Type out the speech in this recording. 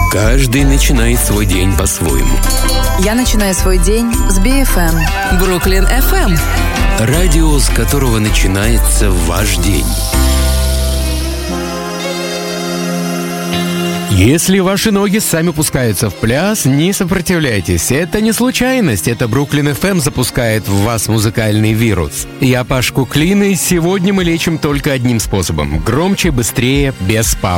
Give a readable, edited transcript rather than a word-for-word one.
Каждый начинает свой день по-своему. Я начинаю свой день с BFM. Бруклин FM. Радио, с которого начинается ваш день. Если ваши ноги сами пускаются в пляс, не сопротивляйтесь. Это не случайность, это Бруклин FM запускает в вас музыкальный вирус. Я Паш Куклин, и сегодня мы лечим только одним способом. Громче, быстрее, без пауз.